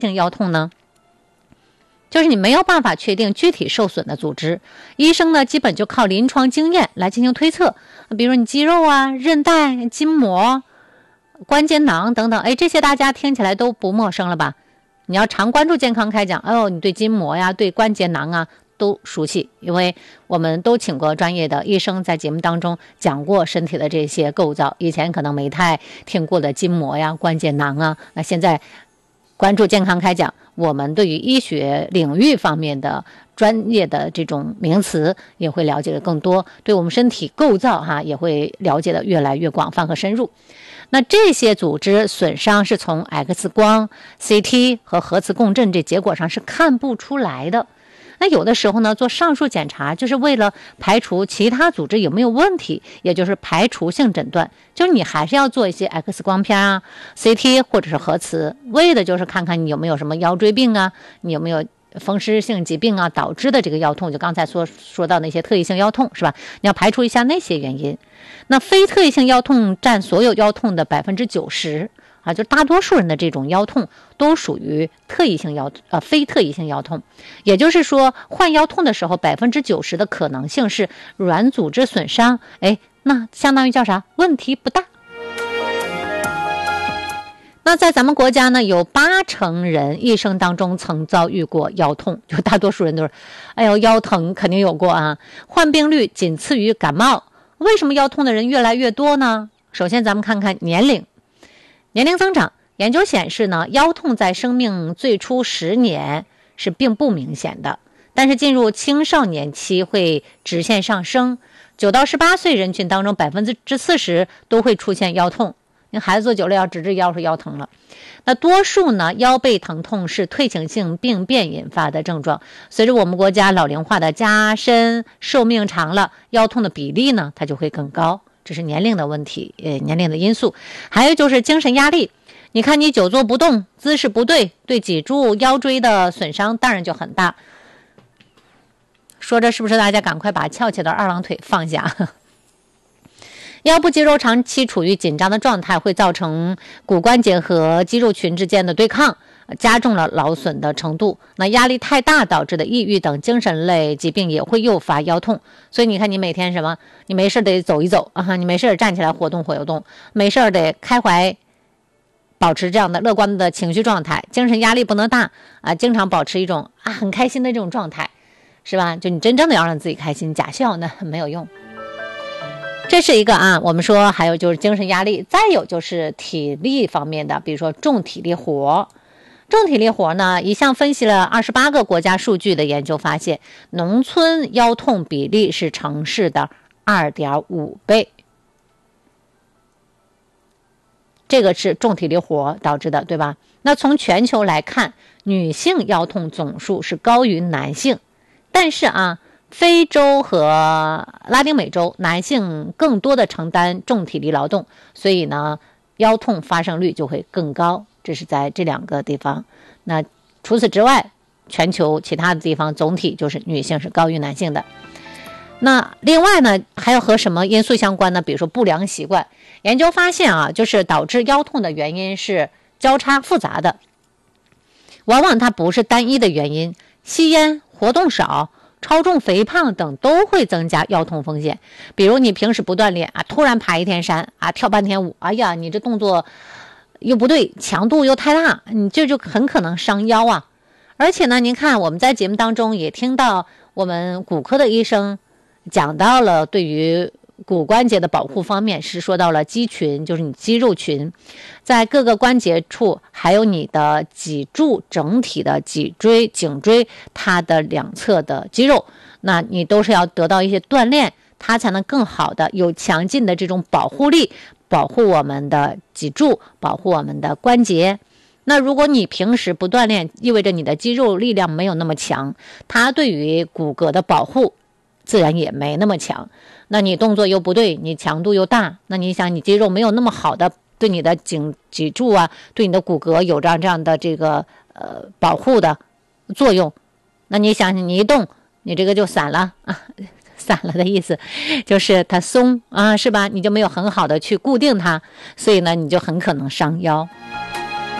性腰痛呢？就是你没有办法确定具体受损的组织，医生呢基本就靠临床经验来进行推测，比如你肌肉啊、韧带、筋膜、关节囊等等，这些大家听起来都不陌生了吧？你要常关注健康开讲，你对筋膜呀、对关节囊啊都熟悉，因为我们都请过专业的医生在节目当中讲过身体的这些构造，以前可能没太听过的筋膜呀、关节囊啊，那现在关注健康开讲，我们对于医学领域方面的专业的这种名词也会了解的更多，对我们身体构造也会了解的越来越广泛和深入。那这些组织损伤是从 X 光、CT 和核磁共振这结果上是看不出来的。那有的时候呢，做上述检查就是为了排除其他组织有没有问题，也就是排除性诊断，就是你还是要做一些 X 光片啊、CT 或者是核磁，为的就是看看你有没有什么腰椎病啊，你有没有风湿性疾病啊导致的这个腰痛，就刚才说到那些特异性腰痛是吧？你要排除一下那些原因。那非特异性腰痛占所有腰痛的90%。就大多数人的这种腰痛都属于非特异性腰痛，也就是说患腰痛的时候90%的可能性是软组织损伤，那相当于叫啥？问题不大。那在咱们国家呢，有80%人一生当中曾遭遇过腰痛，就大多数人都是腰疼肯定有过啊，患病率仅次于感冒。为什么腰痛的人越来越多呢？首先咱们看看年龄增长，研究显示呢，腰痛在生命最初10年是并不明显的，但是进入青少年期会直线上升。9到18岁人群当中40%都会出现腰痛，你孩子坐久了要直直腰是腰疼了。那多数呢，腰背疼痛是退行性病变引发的症状。随着我们国家老龄化的加深，寿命长了，腰痛的比例呢它就会更高。这是年龄的问题，年龄的因素。还有就是精神压力，你看你久坐不动，姿势不对，对脊柱腰椎的损伤当然就很大。说着是不是大家赶快把翘起的二郎腿放下？腰部肌肉长期处于紧张的状态，会造成骨关节和肌肉群之间的对抗，加重了劳损的程度。那压力太大导致的抑郁等精神类疾病也会诱发腰痛。所以你看你每天你没事得走一走你没事站起来活动，没事得开怀，保持这样的乐观的情绪状态，精神压力不能大经常保持一种很开心的这种状态，是吧？就你真正的要让自己开心，假笑呢没有用。这是一个我们说还有就是精神压力，再有就是体力方面的，比如说重体力活。重体力活呢，一项分析了28个国家数据的研究发现，农村腰痛比例是城市的2.5倍。这个是重体力活导致的，对吧？那从全球来看，女性腰痛总数是高于男性，但是非洲和拉丁美洲男性更多的承担重体力劳动，所以呢腰痛发生率就会更高。这是在这2个地方。那除此之外，全球其他的地方总体就是女性是高于男性的。那另外呢，还要和什么因素相关呢？比如说不良习惯。研究发现就是导致腰痛的原因是交叉复杂的，往往它不是单一的原因，吸烟、活动少、超重肥胖等都会增加腰痛风险。比如你平时不锻炼突然爬一天山跳半天舞，你这动作又不对，强度又太大，你这就很可能伤腰而且呢，您看我们在节目当中也听到我们骨科的医生讲到了对于骨关节的保护方面，是说到了肌群，就是你肌肉群在各个关节处，还有你的脊柱整体的脊椎它的两侧的肌肉，那你都是要得到一些锻炼，它才能更好的有强劲的这种保护力，保护我们的脊柱，保护我们的关节。那如果你平时不锻炼，意味着你的肌肉力量没有那么强，它对于骨骼的保护自然也没那么强。那你动作又不对，你强度又大，那你想你肌肉没有那么好的对你的脊柱对你的骨骼有这样的这个保护的作用，那你想你一动，你这个就散了散了的意思就是它松是吧？你就没有很好的去固定它，所以呢你就很可能伤腰。